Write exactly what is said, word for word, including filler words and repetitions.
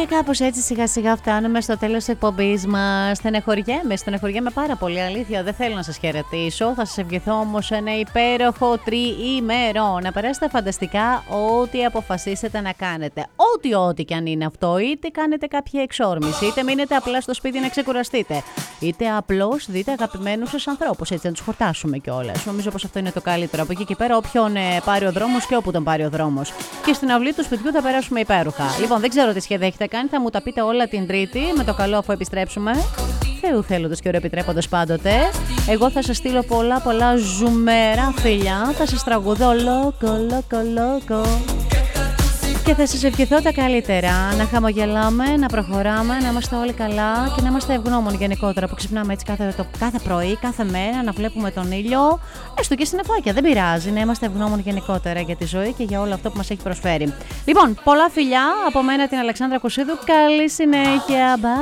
Και κάπως έτσι σιγά σιγά φτάνουμε στο τέλος της εκπομπής μας. Στενεχωριέμαι, στενεχωριέμαι πάρα πολύ, αλήθεια. Δεν θέλω να σας χαιρετήσω. Θα σας ευχηθώ όμως ένα υπέροχο τριήμερο. Να περάσετε φανταστικά ό,τι αποφασίσετε να κάνετε. Ό,τι ό,τι κι αν είναι αυτό. Είτε κάνετε κάποια εξόρμηση, είτε μείνετε απλά στο σπίτι να ξεκουραστείτε. Είτε απλώς δείτε αγαπημένους σας ανθρώπους. Έτσι να τους χορτάσουμε κιόλας. Νομίζω πως αυτό είναι το καλύτερο. Από εκεί και πέρα, όποιον ε, πάρει ο δρόμος και όπου τον πάρει ο δρόμος. Και στην αυλή του σπιτιού θα περάσουμε υπέροχα. Λοιπόν, δεν ξέρω τι σχέδια έχετε κάνει, θα μου τα πείτε όλα την Τρίτη, με το καλό αφού επιστρέψουμε. Θεού θέλοντος και επιτρέποντας πάντοτε. Εγώ θα σας στείλω πολλά πολλά ζουμερά φιλιά, θα σας τραγουδώ λόκο, λόκο, λόκο. Και θα σας ευχηθώ τα καλύτερα, να χαμογελάμε, να προχωράμε, να είμαστε όλοι καλά και να είμαστε ευγνώμονοι γενικότερα που ξυπνάμε έτσι κάθε, το, κάθε πρωί, κάθε μέρα, να βλέπουμε τον ήλιο, έστω και συννεφάκια, δεν πειράζει, να είμαστε ευγνώμονοι γενικότερα για τη ζωή και για όλο αυτό που μας έχει προσφέρει. Λοιπόν, πολλά φιλιά από μένα την Αλεξάνδρα Κωσίδου, καλή συνέχεια, bye!